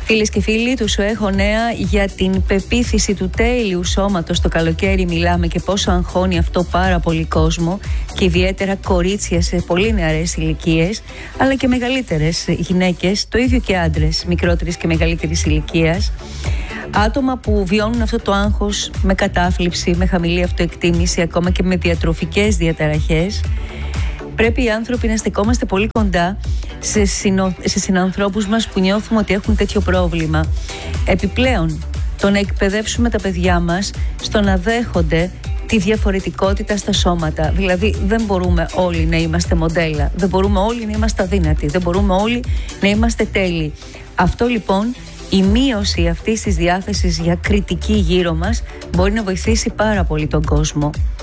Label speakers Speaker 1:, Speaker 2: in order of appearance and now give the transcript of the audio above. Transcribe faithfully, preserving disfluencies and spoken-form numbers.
Speaker 1: Φίλες και φίλοι, του σου έχω νέα για την πεποίθηση του τέλειου σώματος. Το καλοκαίρι μιλάμε και πόσο αγχώνει αυτό πάρα πολύ κόσμο και ιδιαίτερα κορίτσια σε πολύ νεαρές ηλικίες, αλλά και μεγαλύτερες γυναίκες, το ίδιο και άντρες μικρότερης και μεγαλύτερης ηλικίας. Άτομα που βιώνουν αυτό το άγχος με κατάθλιψη, με χαμηλή αυτοεκτίμηση, ακόμα και με διατροφικές διαταραχές. Πρέπει οι άνθρωποι να στεκόμαστε πολύ κοντά σε, συνο... σε συνανθρώπους μας που νιώθουμε ότι έχουν τέτοιο πρόβλημα. Επιπλέον, το να εκπαιδεύσουμε τα παιδιά μας στο να δέχονται τη διαφορετικότητα στα σώματα. Δηλαδή, δεν μπορούμε όλοι να είμαστε μοντέλα, δεν μπορούμε όλοι να είμαστε αδύνατοι, δεν μπορούμε όλοι να είμαστε τέλειοι. Αυτό λοιπόν, η μείωση αυτής της διάθεσης για κριτική γύρω μας μπορεί να βοηθήσει πάρα πολύ τον κόσμο.